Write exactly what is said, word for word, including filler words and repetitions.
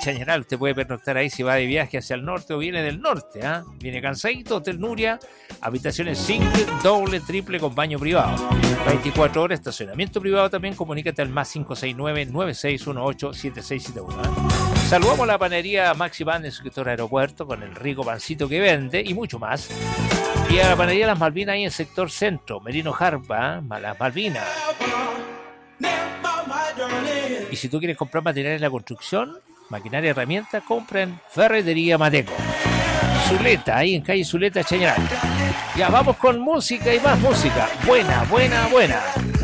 Chañaral. Usted puede pernoctar ahí si va de viaje hacia el norte o viene del norte. ¿eh? Viene cansadito, Hotel Nuria, habitaciones single, doble, triple con baño privado. veinticuatro horas, estacionamiento privado también. Comunícate al más cinco seis nueve, nueve seis uno ocho, siete seis siete uno. ¿eh? Saludamos a la panería Maxi Pan en su sector aeropuerto con el rico pancito que vende y mucho más. Y a la panería Las Malvinas ahí en el sector centro, Merino Jarpa, ¿eh? Las Malvinas. Y si tú quieres comprar materiales de la construcción, maquinaria y herramientas, compra en Ferretería Mateco. Zuleta, ahí en calle Zuleta, Chañaral. Ya vamos con música y más música. Buena, buena, buena.